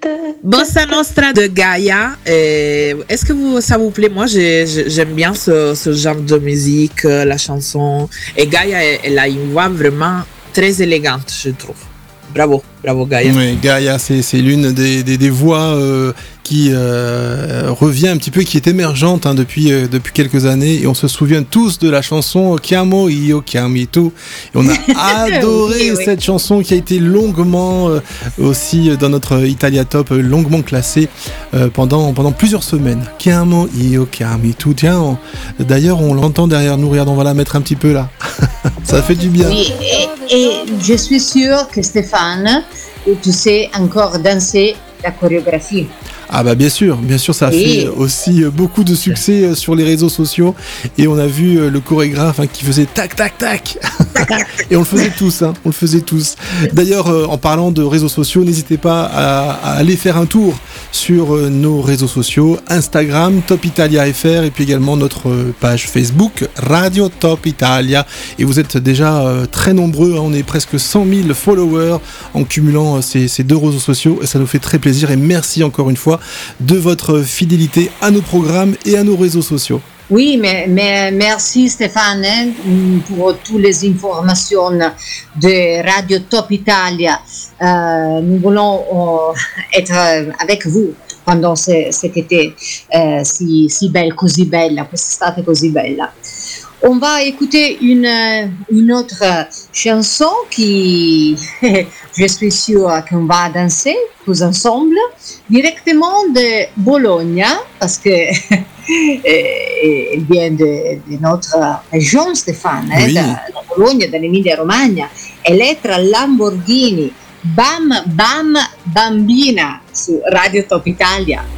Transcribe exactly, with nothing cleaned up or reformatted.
Bossa Nostra de Gaia. Et est-ce que vous, ça vous plaît? Moi, j'ai, j'ai, j'aime bien ce, ce genre de musique, euh, la chanson. Et Gaia, elle, elle a une voix vraiment très élégante, je trouve. Bravo, bravo Gaia. Oui, Gaia, c'est, c'est l'une des, des, des voix euh, qui euh, revient un petit peu, qui est émergente hein, depuis, euh, depuis quelques années. Et on se souvient tous de la chanson Chiamo io chiami tu. Et on a adoré oui, oui. cette chanson qui a été longuement euh, aussi dans notre Italia Top, euh, longuement classée euh, pendant, pendant plusieurs semaines. Chiamo io chiami tu. Tiens, on, d'ailleurs, on l'entend derrière nous. Regarde, on va la mettre un petit peu là. Ça fait du bien. Oui, et, et je suis sûre que Stéphane, tu sais encore danser la chorégraphie. Ah bah bien sûr, bien sûr, ça a Oui. fait aussi beaucoup de succès sur les réseaux sociaux et on a vu le chorégraphe hein, qui faisait tac tac tac et on le faisait tous, hein, on le faisait tous. D'ailleurs, euh, en parlant de réseaux sociaux, n'hésitez pas à, à aller faire un tour sur euh, nos réseaux sociaux, Instagram Top Italia F R et puis également notre page Facebook Radio Top Italia. Et vous êtes déjà euh, très nombreux, hein, on est presque cent mille followers en cumulant euh, ces, ces deux réseaux sociaux et ça nous fait très plaisir et merci encore une fois de votre fidélité à nos programmes et à nos réseaux sociaux. Oui, mais, mais merci Stéphane hein, pour toutes les informations de Radio Top Italia. Euh, nous voulons euh, être avec vous pendant ce, cet été euh, si, si belle, così bella, quest'estate così bella. On va écouter une, une autre chanson qui, je suis sûre qu'on va danser tous ensemble, directement de Bologna, parce que elle vient de, de notre région, Stéphane, Oui. eh, da, da Bologna, dall'Emilia-Romagna. Elettra Lamborghini, Bam Bam Bambina su Radio Top Italia.